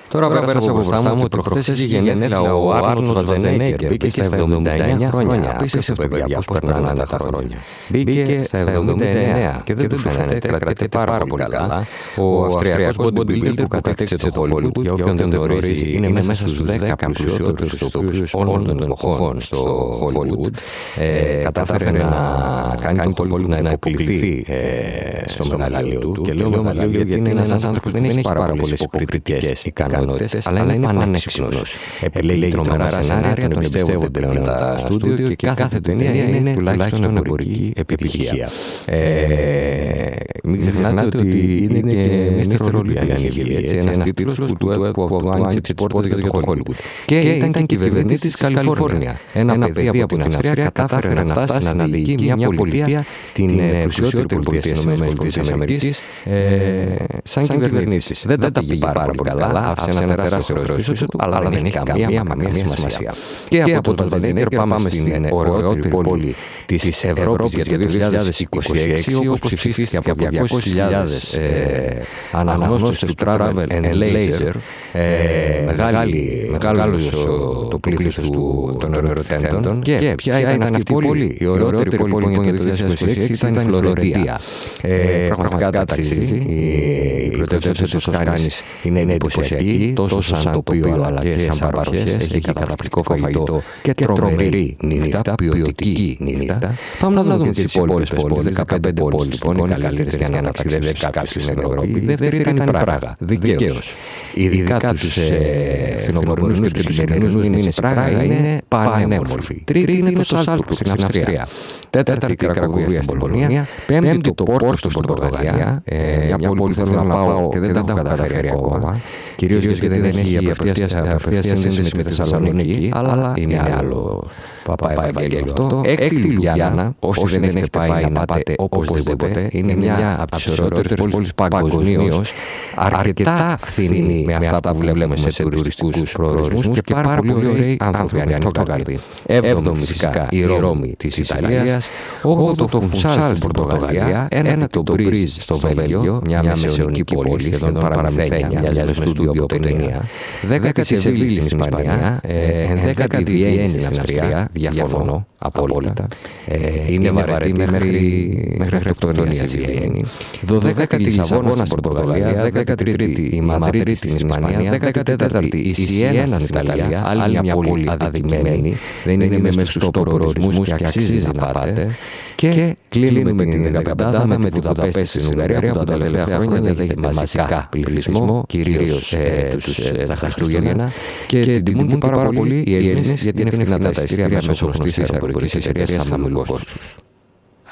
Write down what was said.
Τώρα πέρασα από μπροστά μου ότι προχθές είχε γενέθλια ο Άρνολντ Σβαρτζενέγκερ. Μπήκε στα 79 χρόνια. Απίστευτο, παιδιά, πώς περνάνε τα χρόνια. Μπήκε στα 79 και δεν του φαίνεται, κρατείται πάρα πολύ καλά. Ο Αυστριακός bodybuilder που κατέκτησε το Hollywood, για όποιον δεν το γνωρίζει, είναι μέσα στους 10 πλουσιότερους ιστοποιούς όλων των εποχών στο Hollywood. Κατάφερε να κάνει το Hollywood να υποκληθεί στο μεγαλείο του. Και λέω μεγαλείο γιατί είναι ένας άνθρωπος που δεν έχει πάρα πολλές υποκριτικές ικανότητες, αλλά είναι πανέξυπνος. Επιλέγει τρομερά σενάρια, τον εμπιστεύονται πλέον τα στούντιο και κάθε ταινία είναι τουλάχιστον εμπορική επιτυχία. Μην ξεχνάτε ότι είναι και Mr. Olympian, ένας τίτλος που άνοιξε τις πόρτες για το Hollywood. Και ήταν κυβερνήτης της Καλιφόρνια. Ένα παιδί από την Αυστρία κατάφερε να φτάσει να διοικεί μια πολιτεία, την πλουσιότερη πολιτεία της Αμερικής, σαν κυβερνήσεις. Δεν τα πήγε πάρα πολύ καλά, άφησε ένα τεράστιο χρέος πίσω του, αλλά δεν έχει καμία σημασία. Και από τον Σβαρτζενέγκερ πάμε στην ωραιότερη πόλη της Ευρώπης για το 2026, όπως ψηφίστηκε από 200.000 αναγνώστες του Travel and Leisure, μεγάλος το πλήθος των ερωτηθέντων. Και ποια ήταν αυτή η πόλη? Η ωραιότερη πόλη για το 2026 ήταν η Φλωρεντία. Πραγματικά ταξίζει. Η πρωτεύουσα της Τοσκάνης είναι εντυπωσιακή, τόσο σαν τοπίο αλλά και σαν παροχές. Έχει καταπληκτικό φαγητό και τρομερή νύχτα, ποιοτική νύχτα. Πάμε να δούμε τις υπόλοιπες πόλεις. 15 πόλεις λοιπόν είναι καλύτερες για να ταξιδέψει κάποιος στην Ευρώπη. Η δεύτερη ήταν η Πράγα, δικαίως. Ειδικά τους φθινοπορεινούς και τους χειμερινούς μήνες η Πράγα είναι πανέμορφη. Τρίτη είναι το Σάλτσμπουργκ στην Αυστρία. Τέταρτη η Κρακοβία στην Πολωνία. Πέμπτη το Πόρτο στην Πορτογαλία. Μια πόλη που θέλω να πάω και δεν τα έχω καταφέρει ακόμα. Κυρίως γιατί δεν έχει απευθείας σύνδεση με τη Θεσσαλονίκη, αλλά είναι άλλο Παπα-Ευαγγέλιο αυτό. Έκτη Λουμπλιάνα, όσοι δεν έχετε πάει να πάτε οπωσδήποτε, είναι μια από τις ωραιότερες πόλεις παγκοσμίως, αρκετά φθηνή με αυτά που βλέπουμε σε τουριστικούς προορισμούς και πάρα πολύ ωραίοι άνθρωποι, ανοιχτόκαρδοι. Έβδομη φυσικά η Ρώμη της Ιταλίας, όγδοτο το Φουνσάλ στην Πορτογαλία, ένατη το Μπρίζ στο Βέλγιο, μια μεσαιωνική πόλη σχεδόν παραμυθένια, μοιάζει με στούντιο από ταινία, 10η Σεβίλη στην Ισπανία, 11η Βιέννη στην Αυστρία. Διαφωνώ απόλυτα. Είναι βαρετή μέχρι αυτοκτονία στη Βιέννη. 12η Λισαβόνα στην Πορτογαλία, 13η η Μαδρίτη στην Ισπανία, 14η η Σιένα στην Ιταλία, άλλη μια πόλη αδικημένη. Δεν είναι μέσα στους προορισμούς και αξίζει να πάτε. Και κλείνουμε με την 15η με την Βουδαπέστη στην Ουγγαρία, που τα τελευταία χρόνια δεν έχει μαζικά πληθυσμό, κυρίως τα Χριστούγεννα, και την τιμούν πάρα πολύ οι Έλληνες γιατί είναι φθηνά τα εισιτήρια μέσω γνωστής αεροπορικής εταιρείας χαμηλού κόστους.